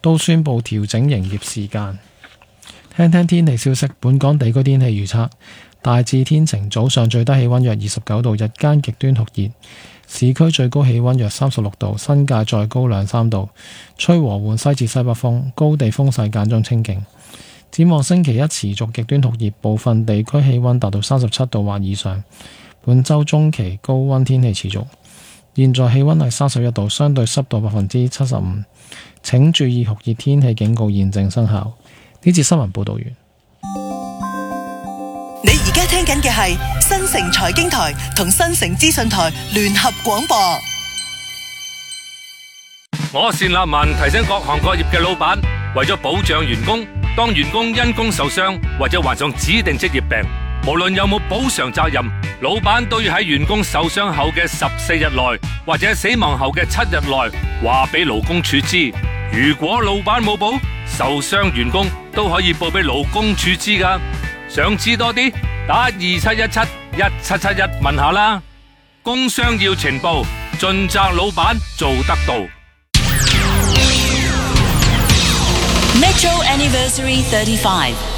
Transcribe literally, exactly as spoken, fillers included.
都宣布調整營業時間。聽聽天氣消息，本港地區天氣預測大致天晴，早上最低氣溫約二十九度，日間極端酷熱，市區最高氣溫約三十六度，新界再高兩三度，吹和緩西至西北風，高地風勢間中清勁。展望星期一持續極端酷熱，部分地區氣溫達到三十七度或以上。本週中期高溫天氣持續。現在氣溫係三十一度，相對濕度百分之七十五。請注意酷熱天氣警告現正生效。呢節新聞報道完。 你而家聽緊嘅係新城財經台同新城資訊台聯合廣播。 我單立文提醒各行各業嘅老闆，為咗保障員工，當員工因工受傷或者患上指定職業病，無論有冇補償責任，老闆都要喺員工受傷後嘅十四日內，或者死亡後嘅七日內，話俾勞工處知。如果老闆冇報，受傷員工都可以報俾勞工處知噶。想知多啲，打二七一七一七七一問下啦。工傷要呈報，盡責老闆做得到。 Metro Anniversary thirty-five